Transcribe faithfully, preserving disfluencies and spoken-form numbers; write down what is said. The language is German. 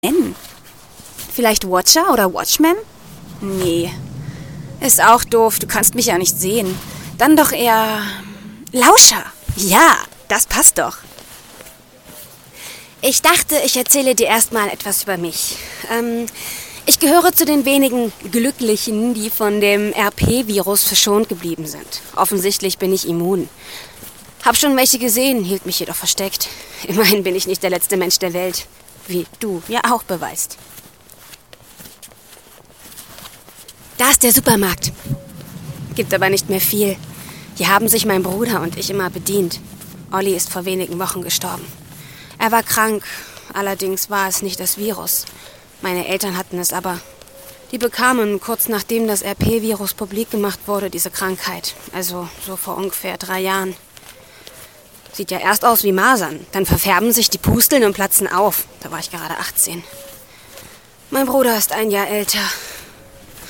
nennen? Vielleicht Watcher oder Watchman? Nee. Ist auch doof, du kannst mich ja nicht sehen. Dann doch eher Lauscher. Ja, das passt doch. Ich dachte, ich erzähle dir erstmal etwas über mich. Ähm, ich gehöre zu den wenigen Glücklichen, die von dem R P-Virus verschont geblieben sind. Offensichtlich bin ich immun. Hab schon welche gesehen, hielt mich jedoch versteckt. Immerhin bin ich nicht der letzte Mensch der Welt, wie du ja auch beweist. Da ist der Supermarkt. Gibt aber nicht mehr viel. Hier haben sich mein Bruder und ich immer bedient. Olli ist vor wenigen Wochen gestorben. Er war krank, allerdings war es nicht das Virus. Meine Eltern hatten es aber. Die bekamen kurz nachdem das R P-Virus publik gemacht wurde, diese Krankheit. Also so vor ungefähr drei Jahren. Sieht ja erst aus wie Masern. Dann verfärben sich die Pusteln und platzen auf. Da war ich gerade achtzehn. Mein Bruder ist ein Jahr älter.